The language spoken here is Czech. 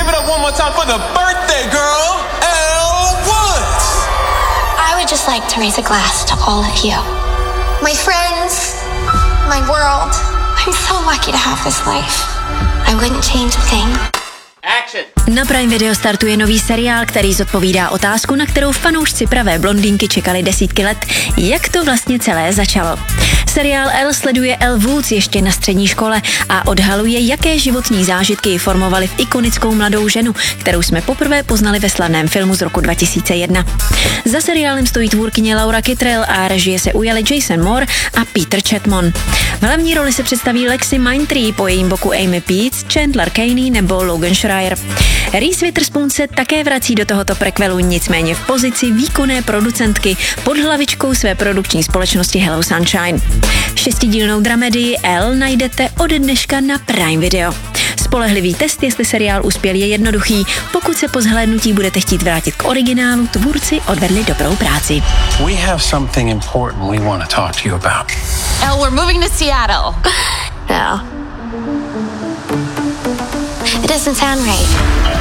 Give it up one more time for the birthday girl, Elle Woods. I would just like to raise a glass to all of you. My friends, my world. I'm so lucky to have this life. I wouldn't change a thing. Na Prime Video startuje nový seriál, který zodpovídá otázku, na kterou fanoušci pravé blondýnky čekali desítky let. Jak to vlastně celé začalo? Seriál Elle sleduje Elle Woods ještě na střední škole a odhaluje, jaké životní zážitky ji formovaly v ikonickou mladou ženu, kterou jsme poprvé poznali ve slavném filmu z roku 2001. Za seriálem stojí tvůrkyně Laura Kittrell a režie se ujali Jason Moore a Peter Chatmon. V hlavní roli se představí Lexi Mindtree, po jejím boku Amy Peets, Chandler Caney nebo Logan Schreier. Reese Witherspoon se také vrací do tohoto prequelu, nicméně v pozici výkonné producentky pod hlavičkou své produkční společnosti Hello Sunshine. 6dílnou dramedii Elle najdete ode dneška na Prime Video. Spolehlivý test, jestli seriál uspěl, je jednoduchý. Pokud se po zhlédnutí budete chtít vrátit k originálu, tvůrci odvedli dobrou práci. We have something important we want to talk to you about. Elle, we're moving to Seattle. No. It doesn't sound right.